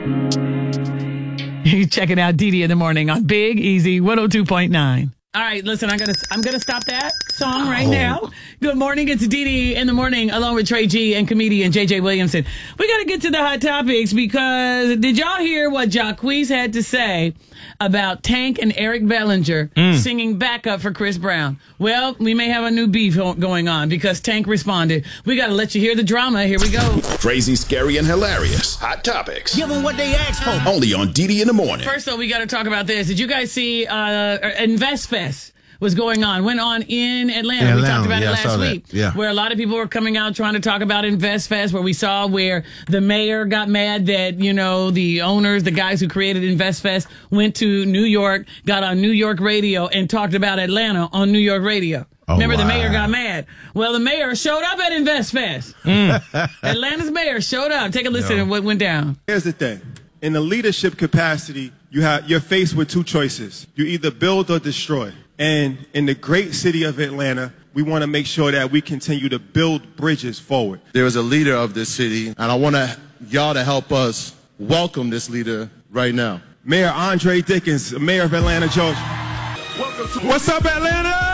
You checking out Dee Dee in the morning on Big Easy 102.9. All right, listen, I'm gonna stop that song right now. Good morning, it's Dee Dee in the morning, along with Trey G and comedian JJ Williamson. We gotta get to the hot topics because did y'all hear what Jacquees had to say about Tank and Eric Bellinger singing backup for Chris Brown? Well, we may have a new beef going on because Tank responded. We gotta let you hear the drama. Here we go. Crazy, scary, and hilarious. Hot topics. Give them what they asked for. Only on Dee Dee in the morning. First, though, we got to talk about this. Did you guys see InvestFest was going on? Went on in Atlanta. We talked about it last week. Yeah. Where a lot of people were coming out trying to talk about InvestFest, where we saw where the mayor got mad that, you know, the owners, the guys who created InvestFest went to New York, got on New York radio and talked about Atlanta on New York radio. Remember, the mayor got mad. Well, the mayor showed up at InvestFest. Atlanta's mayor showed up. Take a listen to what went down. Here's the thing. In the leadership capacity, you're faced with two choices. You either build or destroy. And in the great city of Atlanta, we want to make sure that we continue to build bridges forward. There is a leader of this city, and I want y'all to help us welcome this leader right now. Mayor Andre Dickens, mayor of Atlanta, Georgia. What's up, Atlanta?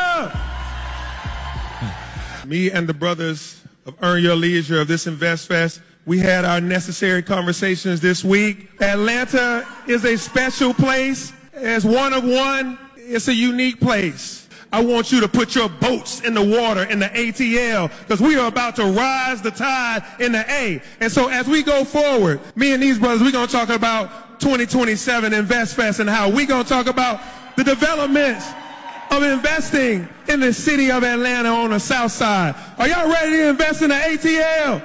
Me and the brothers of Earn Your Leisure of this InvestFest, we had our necessary conversations this week. Atlanta is a special place. As one of one, it's a unique place. I want you to put your boats in the water in the ATL because we are about to rise the tide in the A. And so as we go forward, me and these brothers, we're going to talk about 2027 InvestFest and how we're going to talk about the developments of investing in the city of Atlanta on the south side. Are y'all ready to invest in the ATL?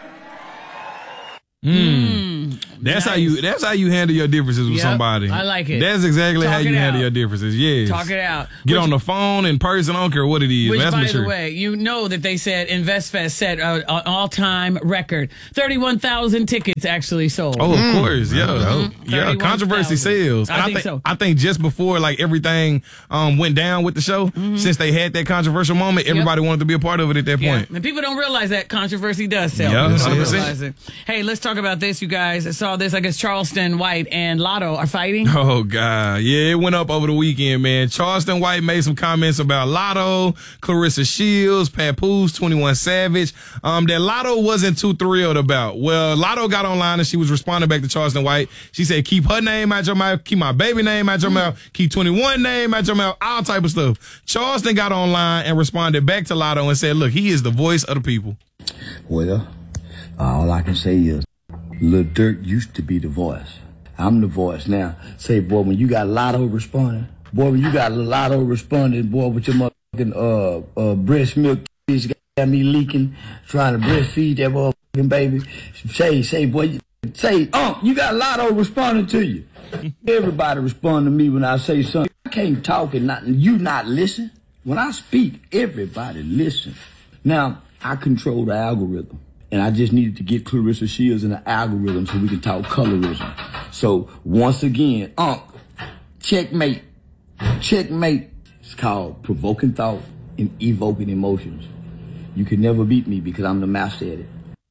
That's nice. That's how you handle your differences with somebody. I like it. That's exactly how you handle your differences. Yes. Talk it out. Get on the phone in person. I don't care what it is. Which, that's by mature. the way, you know that they said InvestFest set an all-time record. 31,000 tickets actually sold. Oh, of course. Yeah. Yeah. Controversy sales. I think so. I think just before like everything went down with the show, since they had that controversial moment, everybody wanted to be a part of it at that point. And people don't realize that controversy does sell. Yeah, 100%. Hey, let's talk about this, you guys. I saw this. I guess Charleston White and Lotto are fighting. Oh, God. Yeah, it went up over the weekend, man. Charleston White made some comments about Lotto, Clarissa Shields, Papoose, 21 Savage, that Lotto wasn't too thrilled about. Well, Lotto got online and she was responding back to Charleston White. She said, keep her name out your mouth, keep my baby name out your mouth, keep 21 name out your mouth, all type of stuff. Charleston got online and responded back to Lotto and said, look, he is the voice of the people. Well, all I can say is, Lil Durk used to be the voice. I'm the voice now. Say, boy, when you got Lotto responding, boy, when you got Lotto responding, boy, with your motherfucking breast milk got me leaking, trying to breastfeed that motherfucking baby. Say, boy, you got Lotto responding to you. Everybody respond to me when I say something. I can't talk and you not listen. When I speak, everybody listen. Now, I control the algorithm. And I just needed to get Clarissa Shields in the algorithm so we can talk colorism. So once again, checkmate. Checkmate. It's called provoking thought and evoking emotions. You can never beat me because I'm the master at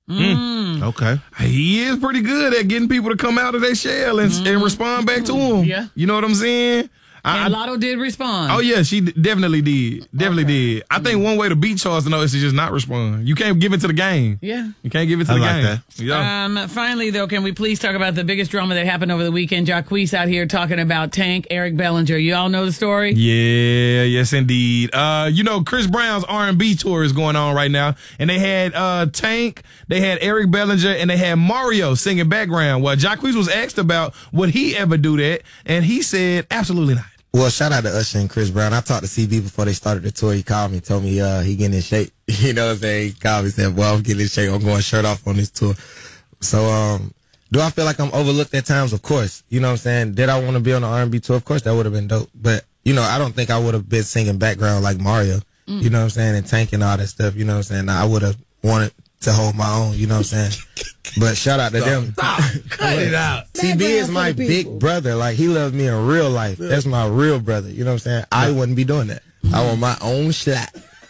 it. Okay. He is pretty good at getting people to come out of their shell and respond back to him. Yeah. You know what I'm saying? And Lotto did respond. Oh, yeah, she definitely did. Definitely did. I think one way to beat Charleston, though, is to just not respond. You can't give it to the game. Yeah. You can't give it to the game. That. Yeah. Finally, though, can we please talk about the biggest drama that happened over the weekend? Jacquees out here talking about Tank, Eric Bellinger. You all know the story? Yeah, yes, indeed. You know, Chris Brown's R&B tour is going on right now, and they had Tank, they had Eric Bellinger, and they had Mario singing background. Well, Jacquees was asked about would he ever do that, and he said absolutely not. Well, shout out to Usher and Chris Brown. I talked to CB before they started the tour. He called me, told me he getting in shape. You know what I'm saying? He called me and said, well, I'm getting in shape. I'm going shirt off on this tour. So, do I feel like I'm overlooked at times? Of course. You know what I'm saying? Did I want to be on the R&B tour? Of course, that would have been dope. But, you know, I don't think I would have been singing background like Mario. You know what I'm saying? And Tank and all that stuff. You know what I'm saying? I would have wanted to hold my own. You know what I'm saying? But shout out to them. Cut it out. CB is my big brother. Like, he loves me in real life. That's my real brother. You know what I'm saying? I wouldn't be doing that. I want my own shot.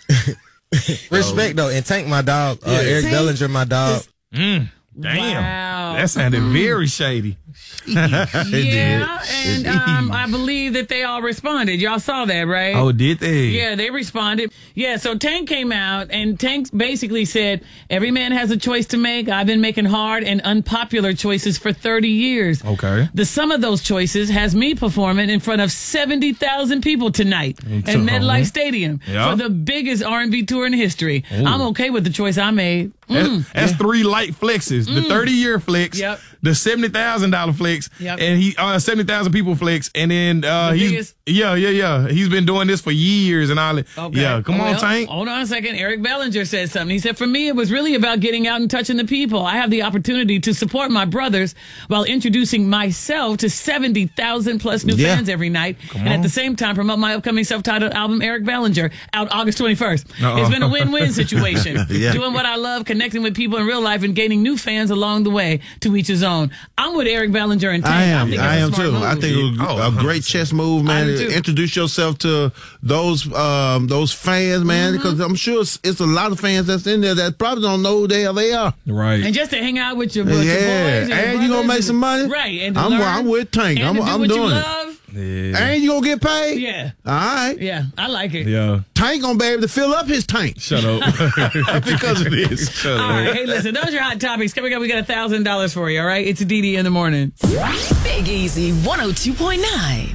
Respect, though. And Tank, my dog. Eric Bellinger, my dog. Damn. Wow. That sounded very shady. Yeah, and I believe that they all responded. Y'all saw that, right? Oh, did they? Yeah, they responded. Yeah, so Tank came out, and Tank basically said, every man has a choice to make. I've been making hard and unpopular choices for 30 years. Okay. The sum of those choices has me performing in front of 70,000 people tonight at MetLife Stadium for the biggest R&B tour in history. Ooh. I'm okay with the choice I made. That's 3 light flexes. The 30-year flex, the $70,000 flex, and he 70,000 people flex, and then he's been doing this for years and all that. Okay. Yeah, come on, Tank. Hold on a second. Eric Bellinger said something. He said, for me, it was really about getting out and touching the people. I have the opportunity to support my brothers while introducing myself to 70,000 plus new fans every night, and at the same time promote my upcoming self-titled album, Eric Bellinger, out August 21st. It's been a win-win situation. Doing what I love, connecting with people in real life, and gaining new fans along the way. To each his own. I'm with Eric Bellinger and Tank. I am too. Move. I think it was a great chess move, man. Introduce yourself to those fans, man, because I'm sure it's a lot of fans that's in there that probably don't know who the hell they are. Right. And just to hang out with your boys. And you gonna make some money. Right. And I'm with Tank. And I'm doing it. Yeah. And you gonna get paid? Yeah. All right. Yeah, I like it. Yeah. Tank gonna be able to fill up his tank. Shut up. Because of this. Shut All up. right. Hey, listen, those are your hot topics. Coming up, we got $1,000 for you, all right? It's DD in the morning. Big Easy 102.9.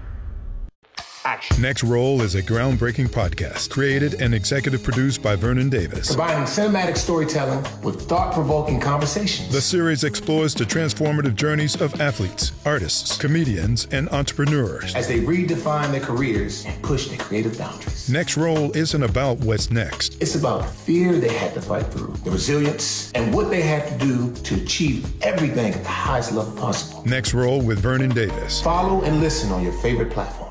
Next Roll is a groundbreaking podcast created and executive produced by Vernon Davis. Combining cinematic storytelling with thought-provoking conversations. The series explores the transformative journeys of athletes, artists, comedians, and entrepreneurs as they redefine their careers and push their creative boundaries. Next Roll isn't about what's next. It's about the fear they had to fight through, the resilience, and what they had to do to achieve everything at the highest level possible. Next Roll with Vernon Davis. Follow and listen on your favorite platform.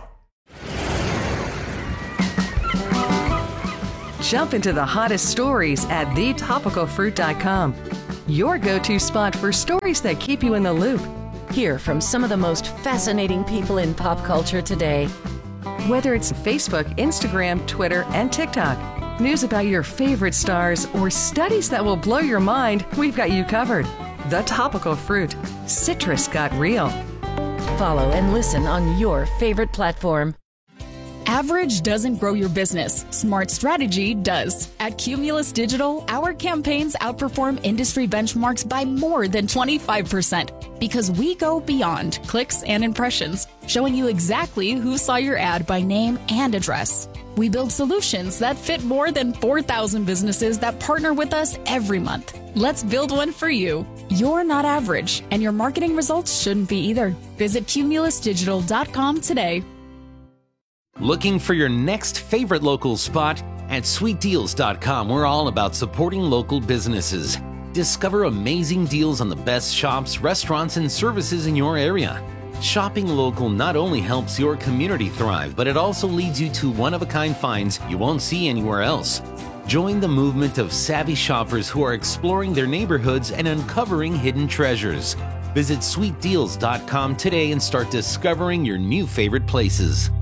Jump into the hottest stories at thetopicalfruit.com. Your go-to spot for stories that keep you in the loop. Hear from some of the most fascinating people in pop culture today. Whether it's Facebook, Instagram, Twitter, and TikTok, news about your favorite stars, or studies that will blow your mind, we've got you covered. The Topical Fruit. Citrus got real. Follow and listen on your favorite platform. Average doesn't grow your business. Smart strategy does. At Cumulus Digital, our campaigns outperform industry benchmarks by more than 25% because we go beyond clicks and impressions, showing you exactly who saw your ad by name and address. We build solutions that fit more than 4,000 businesses that partner with us every month. Let's build one for you. You're not average, and your marketing results shouldn't be either. Visit cumulusdigital.com today. Looking for your next favorite local spot? At sweetdeals.com, we're all about supporting local businesses. Discover amazing deals on the best shops, restaurants, and services in your area. Shopping local not only helps your community thrive, but it also leads you to one-of-a-kind finds you won't see anywhere else. Join the movement of savvy shoppers who are exploring their neighborhoods and uncovering hidden treasures. Visit sweetdeals.com today and start discovering your new favorite places.